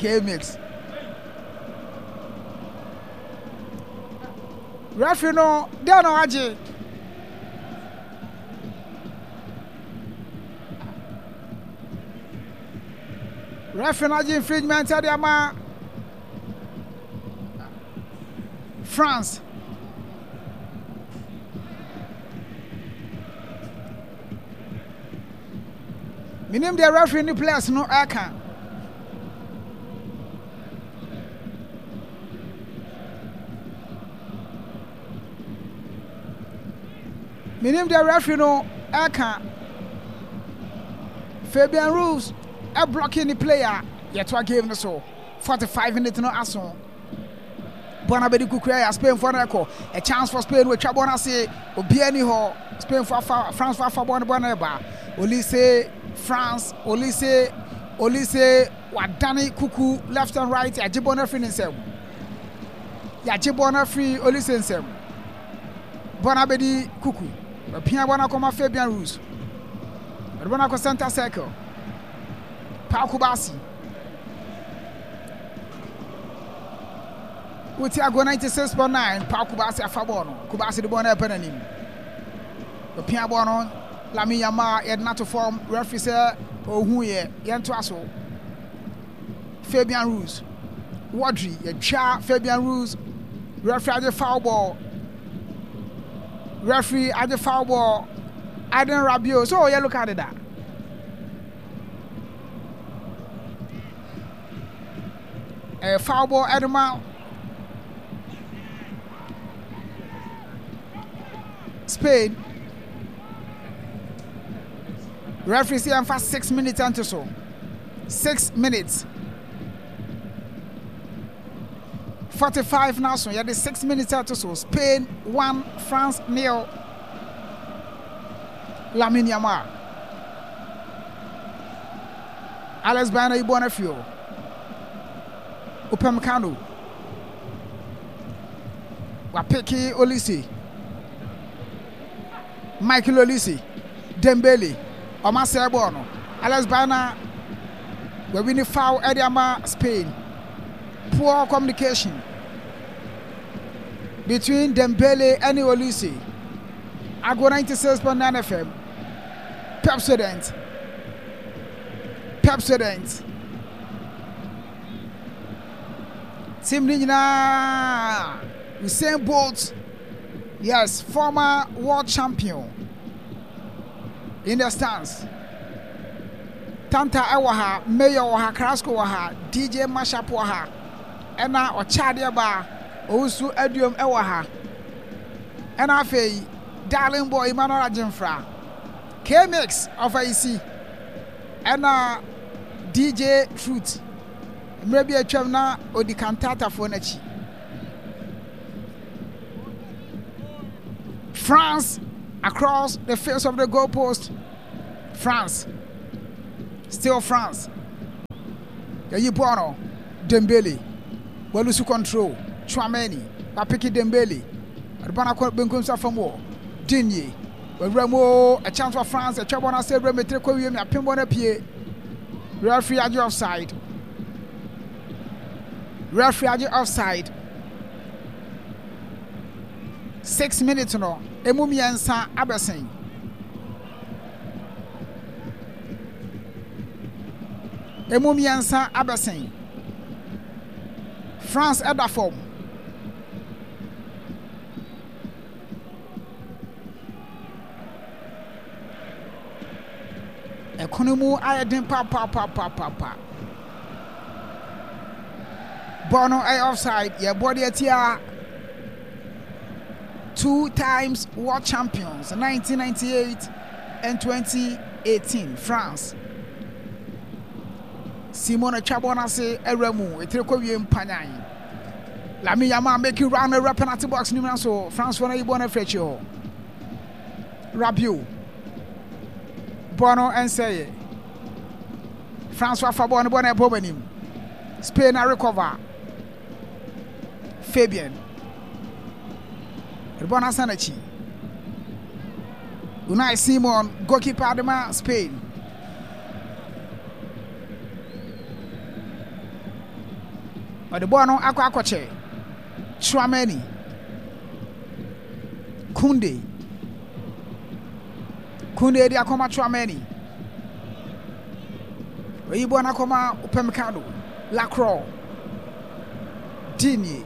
K-Mix. Referee no, they no aje. Referee no aje infringement at the France. Minim the referee ni players no aka. Minim the referee no aka. Fabian Ruiz blocking the player. Yet to game no so 45 minutes no aso. Bonabedi Kukrea Spain for Echo. A chance for Spain with Chabona say Obiani ho Spain for France for Bonaba. Olise France, Olise Wadani Kuku left and right. Ajibona free himself. Ajibona free Olise himself. Bonabedi Kuku. Pia Bona Koma Fabian Ruiz. Bona ko center circle. Pau Kubasi. Utiago 96.9. Pau Kubasi Afabono. Kubasi the Bona Penanim. Pia Bono. Lami Yama not to form referee say who ye to aso Fabian Ruiz Wadri cha Fabian Ruiz referee at the foul ball Aden Rabiot so you look at that a foul ball Edema Spain. Referee say for 6 minutes and so. 6 minutes. 45 now so. Yeah, the 6 minutes and so. Spain 1, France 0. Lamine Yamal. Alex Bana Ibonafio. Upamecano. Wapeke Olise. Michael Olise. Dembele. Omase Bono. Alex Bana. We win the foul Ediama Spain. Poor communication between Dembele and Olise. Ago 96.9 FM. Pepsodent. Team Nina. Usain Bolt. Yes, former world champion. In the stands. Tanta Ewaha, Mayor Waha, Krasko Waha, DJ Mashap Waha, Ena Ochadia Ba, Osu Edium Ewaha, Ena Fei, Darling Boy Emmanuel Ajinfra, K-Mix of IC, Ena DJ Truth, maybe a Chemna or the cantata for Nechi. France across the face of the goalpost. France. Still France. Yayibono. Dembele. Walusu control. Chouameni. Papiki Dembele. Arbana Benkunsa from war. Digne. Remo. A chance for France. A Chabona Sabre Metrico. A Pimbona Pie. Referee offside. Referee offside. 6 minutes no. Emumiansa Abersin. Emumiansa Abersin. France at the form. Economu ayedin pa. Bono ay offside. Your body at here. 2 times world champions, 1998 and 2018, France. Simone Chabona say Eremu, Etrekovium Panay. Lamine Yamal make you round the penalty box, so France for a bonnet fetcher. Rabiot. Bono and say France for Fabon Bonnet Bobenim. Spain a recover. Fabian. Bona Sanachi. Unai Simon, goalkeeper Adema, Spain. the ball no akwakoche Chouameni Kunde di akoma Chouameni oyibo anakoma Upamecano Lacroix Digne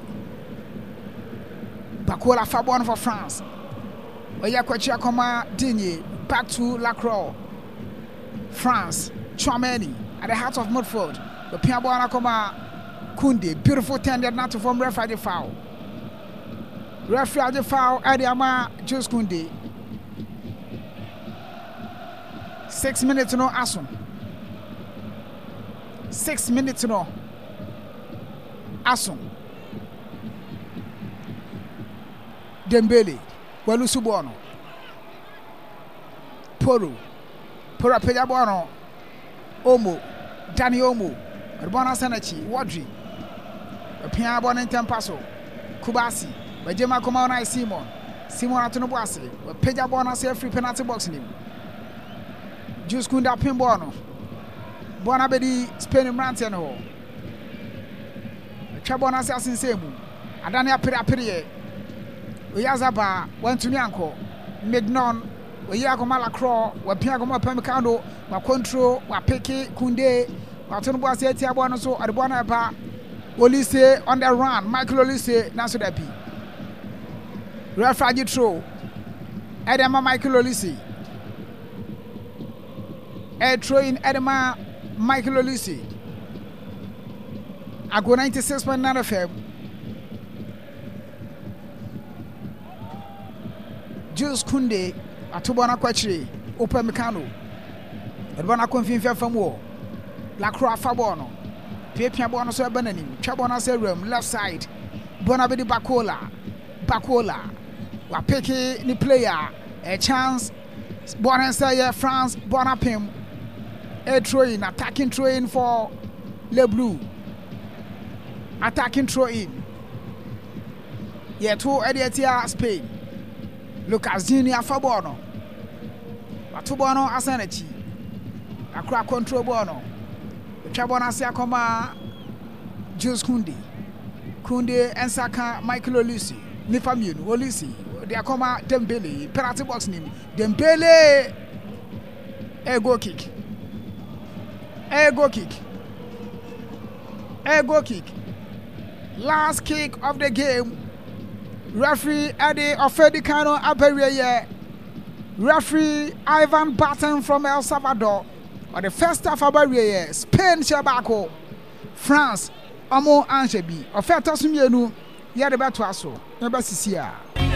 Bakola Fabon for France oyakwachi akoma Digne back to Lacroix France Chouameni at the heart of midfield the piabo anakoma Kunde beautiful tended not to form referee foul Adiama Jules Kunde 6 minutes no Asun 6 minutes no Asun Dembele Walusubono Poro Pejabono Omo Dani Omo Urbana Senachi Wadri Pia Bonin Tempaso Kubasi Bajema Komana Simon Atunubuasi Pejabona say free penalty box name Jules Kunda Pimbono Bona Bedi Spain Branton ho Chabona Assassin Semu Adania Piri Oyazaba went to Nyanko Mignon Oyako Malacro Wapiago Upamecano wa control wa Peke Kunde Atunubuasi Tiabono so Adbona Ba Olise on the run Michael Olise Nasudapi Referee throw Edema Michael Olise throw in Edema Michael Olise I go 96.9 FM Jules Kunde Atubona Kwachiri Upamecano Edbona Konfinfia Famuo Lacroix Fabono Pia Bono so Benanim Chabona Serum left side Bonabedi Bakola Wapeke ni player a chance Bonansa France Bonapim a throw-in attacking throw-in for Le Bleu attacking throw-in two Edietia Spain Lucas Junior Fabono Watubono Asenechi Akra control Bono Chabona Siakoma Jules Kunde Ensaka Michael Olise Nifamune Olise they akoma Dembele penalty box name Dembele a goal kick last kick of the game referee Eddie Ofedikano Aberiye referee Ivan Barton from El Salvador or the first half Aberiye Spain Shabako France Amo Angebi Ofeto Sumienu yade beto aso na basisia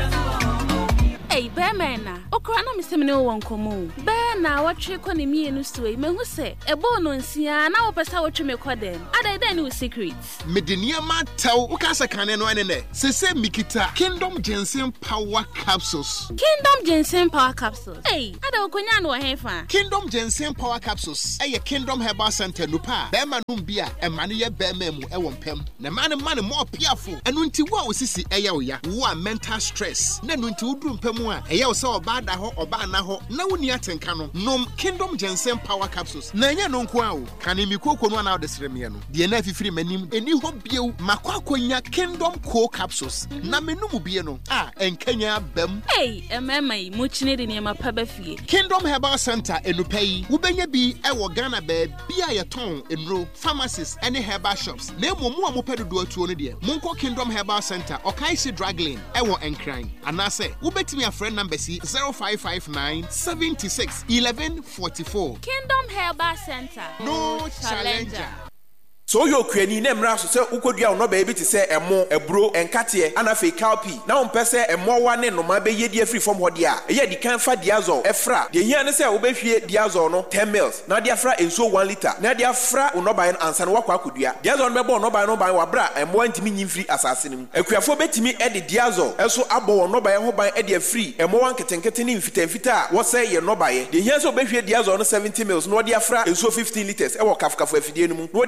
Hey, Bearmana, Okrana Missemino won't come. Bear now what trick on me and Usway, men who say, a bone on Sia, now Passa what you make them. Are they new secrets? Medenia Matau, Ukasa Canon, Sese Mikita, Kingdom Jensen Power Capsules. Kingdom Jensen Power Capsules. Hey, I don't know a Kingdom Jensen Power Capsules. A Kingdom Herbal Center Nupa, Bearman Umbia, and Mania Bearmemu, Ewon Pem. The man more peerful, and when Tiwa was Sissy Ayawaya, who mental stress. Then when to Pem. Eya so bada ho oba na ho na woni atenka no nom Kingdom Jensen Power Capsules na nya no nko awo kan mi kokonu na odesrem ye no de na afifiri manim eni ho biew makwakonya Kingdom Co Capsules na menum bie no enkanya bam ememai mu chine de ne mapa ba fie Kingdom Herbal Center enupai wo benya bi ewo Ghana ba bia ye ton enro pharmacies any herbal shops na emomu amopedodo atuo no de monko Kingdom Herbal Center Okaisi Drug Lane ewo Enkran anase wo betimi friend number 0559 76 11 44. Kingdom Herbal Center. No challenger. So yo kwani na mra so se ukodua no ba bi te se emo ebro enkate ana fe cowpea na on pese emo wa ne no ma be yedi afri from hode a eye di kan fa diazol efra de hia ne se wo be hwie diazol no 10 mils na de afra enso 1 liter na de afra unoban ansa no wakwa kodua diazol no be bo unoban no ban wa bra emo antimi nyimfiri asase nim akuafo betimi e de diazol eso abo unoban ho ban e de afri emo wan ketenkete ni mfita wo se ye nobaye de hia so be hwie diazol no 70 mils no de afra enso 15 liters e wo kafkafo afidie no mu no de spray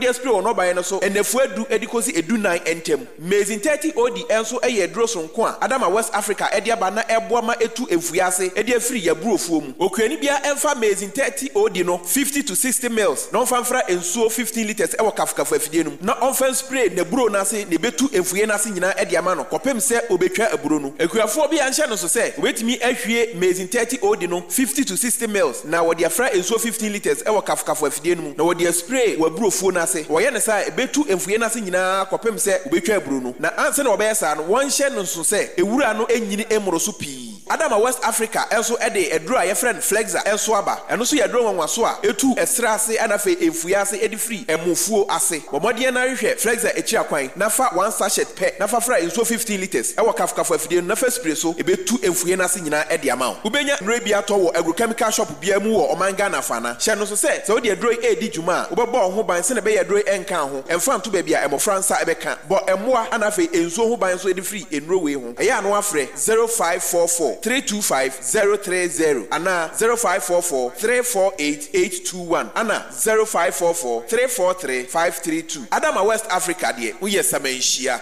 ho ban no so enefu edu edikosi edunan entem Mezin 30 OD enso eye duro sonko a Adama West Africa ede aba na eboa ma etu efuase ede afiri ya burofuo mu okuani bia emfa Mezin 30 OD no 50 to 60 mils na onfamfra ensuo 15 liters ewo kafkafu afidie num na onfan spray ne buro na se ne betu efuye na se nyina ede ama no kopem se obetwa aburo no ekuafo bia nhye no so se obetimi ahwie Mezin 30 OD no 50 to 60 mils na wode afra ensuo 15 liters ewo kafkafu afidie num na wode spray wa burofuo na se woye ne sa ebetu efuye na se nyina kopem se obetwa aburo no na anse na obeyesa no wonhye no so se ewura no enyini emoro so pii Adama West Africa enso ede eduro a ye friend Flexa enso aba eno so ye duro nwanwaso a etu esrase anafe emfuase edi free emufuo ase bomode na hwehwe Flexa echi akwan na fa one sachet pe na fa fra enso 15 liters ewo kafkafo afidie na fa spray so ebetu emfuye na se nyina ede ama ubenya nrebi ato agrochemical shop bia mu wo omanga na fana hye no so se so de duro edi djuma ubebo ho ban se na be ye duro enka ho emfa nto ba bia emofransa ebeka bo emoa anafe enso ho ban so edi free enro we ho eya no afre 0544 325-030 ana 0544-348-821 ana 0544-343-532 Adama West Africa de uye samanshia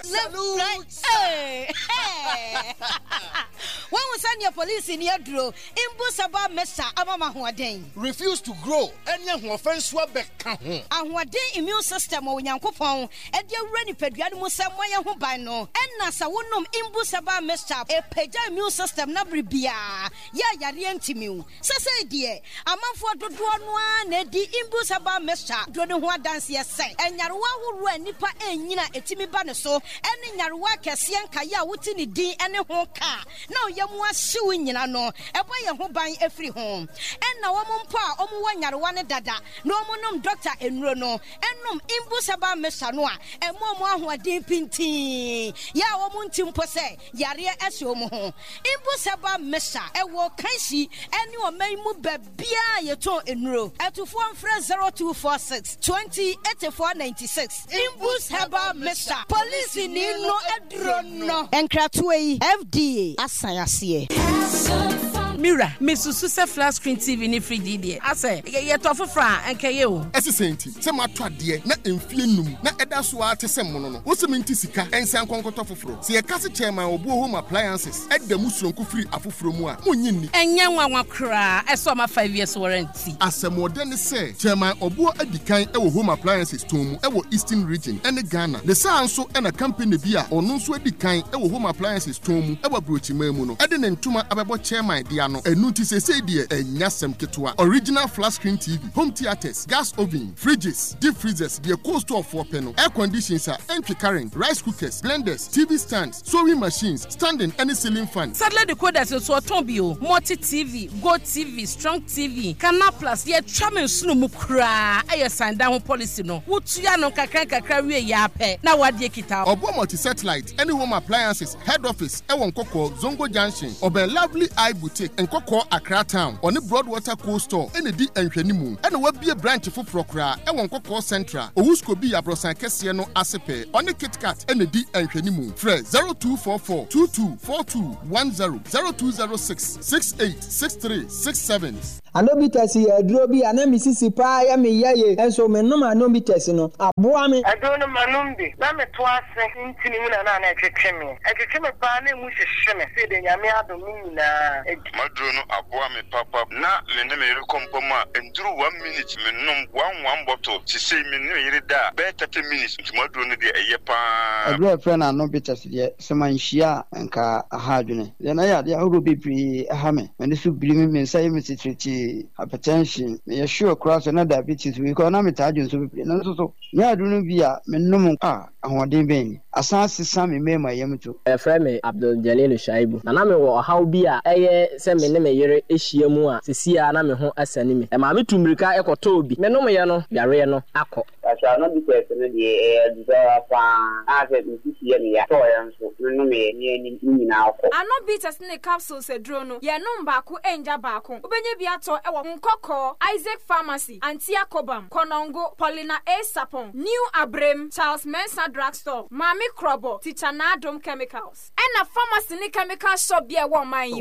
When we send your police in your draw, Imbusaba Mesa Amama Huaden. Refuse to grow. Any offense will be count. And what day immune system or Yankopon, and your ready pediamus Samoya Hubano, and Nasa Wunum Imbusaba Mesa, a peja immune system Nabribia. Ya Yarientimu. Sasa dear, a man for the one, Nedi Imbusaba Mesa, Dronua dance yes, and Yarua who ran Nipa and Nina Etimi Banaso, and in Yarua Cassian Kaya Wutini D and a honka. Now Yamwa suing no, a boy who buy every home. And now pa omu Yarwana dada, no monum doctor and Rono, and num Imbusaba Mesanoa, and Momo who are deep in tea. Ya womuntim pose, Yaria Esomo. Imbusaba Mesa, a walk Kaisi, and you may move Bia Yato in row, at to 0246 20 8496. Imbusaba Mesa, police in no Edrono, and Kratway FDA. Asayasiye Mira, Misusa flat screen TV ni free DD. I say, ye tofu fra enke ye o. Esisenti, se ma twa de na emfie num na eda so a tese mono no. Wo se minti sika ensan konkoto foforo. Se ye kase chairman obo home appliances, eda musronko free afoforo mu a monyi ni. Enye nwanwa kra, eso ma 5 years warranty. Asemode ne se chairman obo adikan e wo home appliances tomu e wo Eastern region ene Ghana. Ne sa anso e na company bi a ono nso adikan e wo home appliances tomu e wa brochima mu no. Ede ne ntuma abebo chairman dia no enuti sese die enyasem ketwa. Original flat screen TV, home theaters, gas oven, fridges, deep freezers, the cost of 4 panel, air conditioners, entry current, rice cookers, blenders, TV stands, sewing machines, standing any ceiling fan. Sadly the coders so tombio, multi TV, Go TV, Strong TV, Canal Plus, ye tramen sunu mukra, aye sign down policy no. Wutuya no kakra we yape. Na wadie kita. Obo multi satellite, any home appliances, head office, Ewon Koko, Zongo Junction, Obe Lovely Eye Boutique, and Koko Accra Town, on the Broadwater Coast Store, and the D and Shenimu, and there will be a branch for Procra, Ewon Koko Central, Owusko be a Brosan Kesiano Asepe, on the Kit Kat, and the D and Shenimu. Fred 0244 224210 0206 686367. Anobitas here, Drobi, and Mississippi, I am a yaye, and so me no anobitas no. Abuame, I don't know Manumbi. Mamma twas in Tinimuna and a chimney. I can come a banner which is shimmy, said in Yamia Domina. Madrono Abuame Papa, na Leneme Compoma, and drew 1 minute, menum one bottle, to say me near that, better 10 minutes to Madrono de Ayapa. A great friend are no bitter yet, some Shia and Car Hardune. Then I had the Urubi Hame, and this would bring me say Mississippi. Hypertension, may assure cross another diabetes, we economic charges to be so. Yeah, do not be a menum and what they mean. As I see some in my Yamato. A friend, Abdul Jalil Shaibu. And I'm a how be a send me name a year Ishiamua, Sia, and I'm a home as an enemy. And Mammy to Mrika Eco Toby, Menomayano, Yareno, Ako. I shall not be tested in the air, as it is here, and so now. I'm not beat as in the capsule, said Drono. Ya no baku enja baku. Ubenyabiato, Ewa Nkoko, Isaac Pharmacy, Antia Kobam, Konongo, Paulina A. Sapon, New Abrem, Charles Mensa Drugstore, Mami Krobo, Tichana Dome Chemicals. And a pharmacy ni chemical shop be a woman.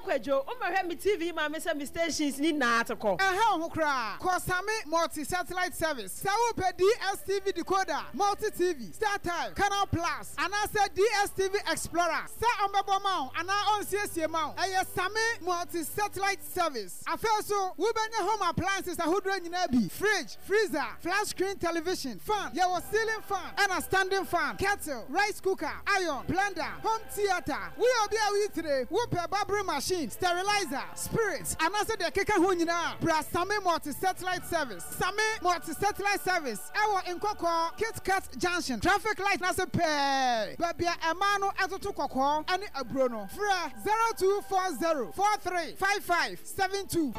Kwejo, my TV, my Mr. Stations need not to call. Ho cry. Kosami multi satellite service. Saupe DSTV decoder, multi TV, Star Time, Canal Plus, and I said DSTV Explorer. Sa Ombabomao, and I on CSC Mount. I Sami multi satellite service. I feel so. We bring home appliances a hoodran in fridge, freezer, flat screen television, fan, your ceiling fan, and a standing fan, kettle, rice cooker, iron, blender, home theater. We will be out today. We pay barbering machine, sterilizer, spirits, and also the keka hunina. Bra Sami multi satellite service. Sami multi satellite service. Our in Koko, Kit Kat Junction, traffic light nasa pay. Babia Amano Atoto Koko, and a Bruno. Fra 0240 435572.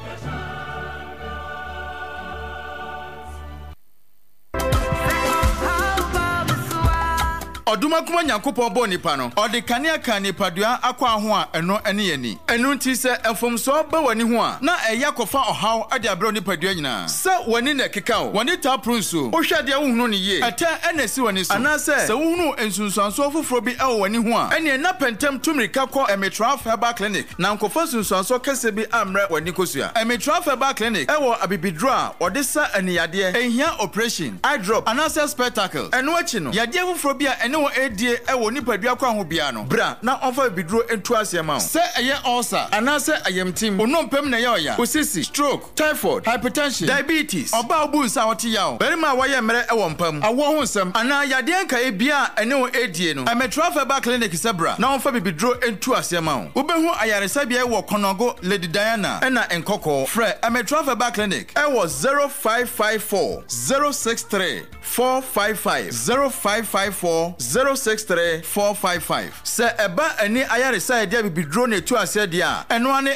Oduma kuma Nyankopon bo nipa no ode kanea kan nipadua akwa ho a eno ene yani enu nti se enfomso ba wani ho a na eya kofa ohaw ade abro nipadua nyina se wani na keka o wani ta prunso o hwade wohunu ne ye ata enesi wani so ana se wohunu ensunsuanso foforo bi e wani ho a ene na pentem tumirika ko Emetraf Herbal Clinic na nkofa sunsuanso kese bi amre wani kosua Emetraf Herbal Clinic e wo abibidro a ode sa aniyade ehia operation eye drop ana se spectacle eno achi no yade foforo bi a no edie ewo nipadua kwa ho bia no bra na onfa biduro entu asema se eye ulcer ana se ayemtim onompem na ye oya osisi stroke typhoid hypertension diabetes oba obu nsa wote ya o berima waye mere ewo mpam awo ho nsem ana yade anka ebia ene wo edie no Emetraf Herbal Clinic sebra na onfa biduro entu asema o obehu ayaresa bia ewo Konogo Lady Diana ena enkoko frɛ Emetraf Herbal Clinic ewo 0554 063 455 0554 063 455 se eba ani ayaresa dia bibidro na etu ase dia eno ane